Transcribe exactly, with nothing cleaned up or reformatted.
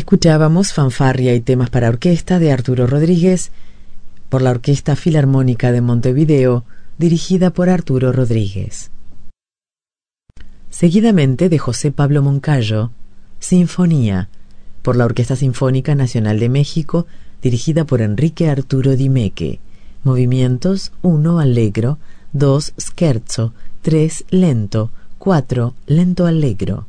Escuchábamos Fanfarria y temas para orquesta de Arturo Rodríguez por la Orquesta Filarmónica de Montevideo, dirigida por Arturo Rodríguez. Seguidamente, de José Pablo Moncayo, Sinfonía, por la Orquesta Sinfónica Nacional de México, dirigida por Enrique Arturo Di Meque. Movimientos: uno allegro, dos scherzo, tres lento, cuatro lento allegro.